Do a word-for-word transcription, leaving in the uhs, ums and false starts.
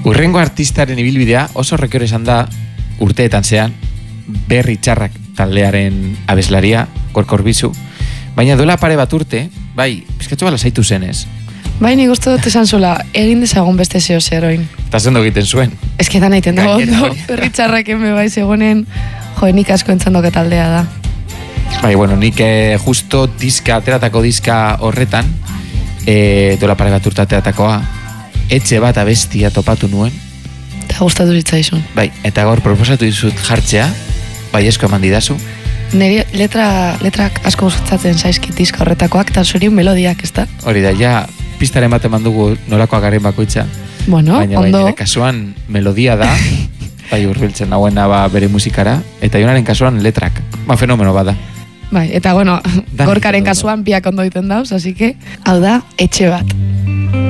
Urrengo artistaren ibilbidea oso rekero izan da urteetan zean, Berri Txarrak taldearen abeslaria, Gorka Urbizu, baina duela pare bat urte, bai, pizkatxo bala zaitu zenez. Bai, nik uste dut esan zula, egin dezagun beste zeo zeroin. Eta zendo egiten zuen. Ez que da nahi tenda ondo, Berri Txarrak enbe bai zegoenen, jo, nik asko entzendoke taldea da. Bai, bueno, nik eh, justo diska, ateratako diska horretan, eh, duela pare bat urte ateratakoa, etxe bat abestia topatu nuen. Eta gustatu zitzaizun. Bai, eta gaur proposatu dizut jartzea, bai esko eman didazu. Neri letra, letrak asko gustatzen zaizkit diska horretakoak, eta zuri melodiak, ez da? Hori da, ja, pistaren bat eman dugu nolakoak garen bakoitza. Bueno, baina, ondo. Baina, kasuan melodia da, bai urbiltzen nagoena ba, bere musikara, eta jonaren kasuan letrak. Ba, fenomeno bada. Bai, eta bueno, Da, Gorkaren fenomeno. kasuan biak ondo egiten dauz, así que, hau da, etxe bat.